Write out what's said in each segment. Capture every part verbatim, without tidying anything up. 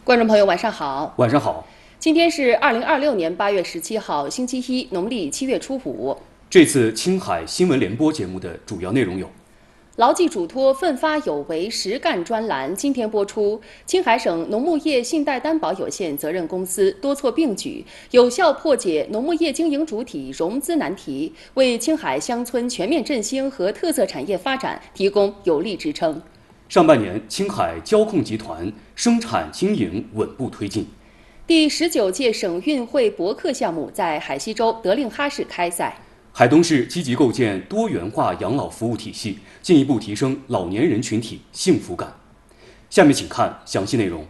观众朋友，晚上好。 晚上好。 今天是二零二六年八月十七号，星期一，农历七月初五。 这次青海新闻联播节目的主要内容有： 牢记嘱托，奋发有为，实干专栏今天播出。青海省农牧业信贷担保有限责任公司多措并举，有效破解农牧业经营主体融资难题，为青海乡村全面振兴和特色产业发展提供有力支撑。 上半年，青海交控集团生产经营稳步推进。 第十九届省运会博客项目在海西州德令哈市开赛。 海东市积极构建多元化养老服务体系，进一步提升老年人群体幸福感。下面请看详细内容。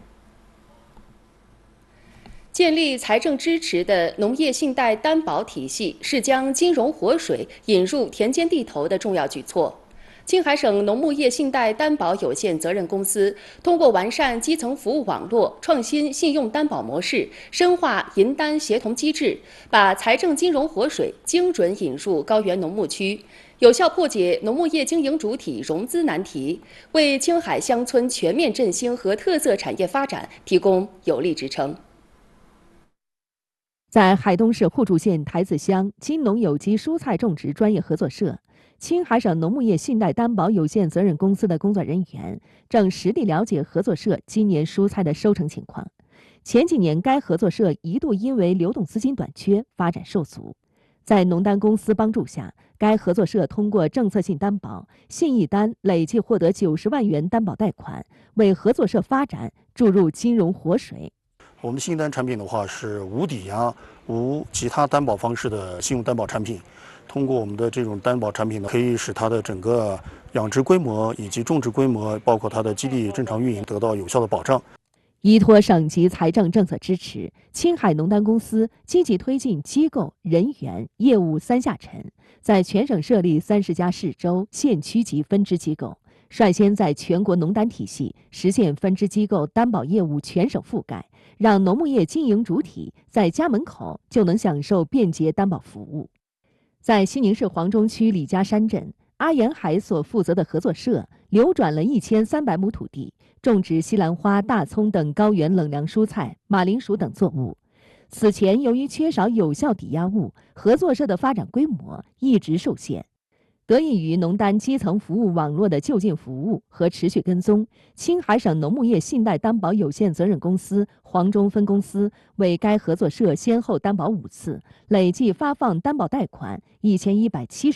建立财政支持的农业信贷担保体系是将金融活水引入田间地头的重要举措。青海省农牧业信贷担保有限责任公司通过完善基层服务网络、创新信用担保模式、深化银担协同机制，把财政金融活水精准引入高原农牧区，有效破解农牧业经营主体融资难题，为青海乡村全面振兴和特色产业发展提供有力支撑。 在海东市互助县台子乡金农有机蔬菜种植专业合作社，青海省农牧业信贷担保有限责任公司的工作人员正实地了解合作社今年蔬菜的收成情况。前几年，该合作社一度因为流动资金短缺，发展受阻。在农担公司帮助下，该合作社通过政策性担保、信义单累计获得九十万元担保贷款，为合作社发展注入金融活水。 我们的信单产品的话是无抵押、无其他担保方式的信用担保产品。通过我们的这种担保产品呢，可以使它的整个养殖规模以及种植规模，包括它的基地正常运营得到有效的保障。 依托省级财政政策支持，青海农担公司积极推进机构、人员、业务三下沉，在全省设立三十家市州、县区级分支机构，率先在全国农担体系实现分支机构担保业务全省覆盖，让农牧业经营主体在家门口就能享受便捷担保服务。在西宁市黄中区李家山镇，阿沿海所负责的合作社流转了一千三百亩土地，种植西兰花、大葱等高原冷凉蔬菜、马铃薯等作物。此前由于缺少有效抵押物，合作社的发展规模一直受限。得益于农担基层服务网络的就近服务和持续跟踪，青海省农牧业信贷担保有限责任公司黄中分公司为该合作社先后担保五次，累计发放担保贷款一千一百七十